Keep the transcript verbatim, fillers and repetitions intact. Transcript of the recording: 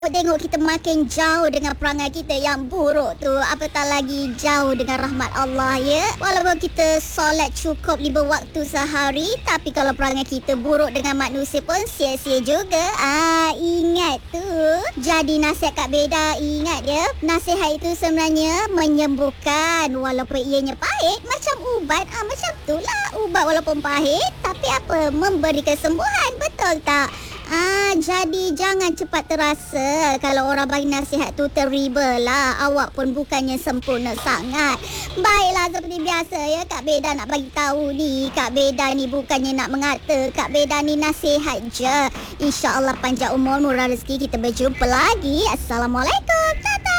Tengok kita makin jauh dengan perangai kita yang buruk tu, apatah lagi jauh dengan rahmat Allah, ya. Walaupun kita solat cukup lima waktu sehari, tapi kalau perangai kita buruk dengan manusia pun sia-sia juga. Ah, ingat tu. Jadi nasihat Kak Beda, ingat ya, nasihat itu sebenarnya menyembuhkan walaupun ianya pahit, macam ubat. Ah, macam tu lah, ubat walaupun pahit, tapi apa, memberi kesembuhan, betul tak? Ah, jadi jangan cepat terasa kalau orang bagi nasihat tu teriba lah. Awak pun bukannya sempurna sangat. Baiklah, seperti biasa ya, Kak Beda nak bagi tahu ni. Kak Beda ni bukannya nak mengata, Kak Beda ni nasihat je. InsyaAllah panjang umur, murah rezeki, kita berjumpa lagi. Assalamualaikum.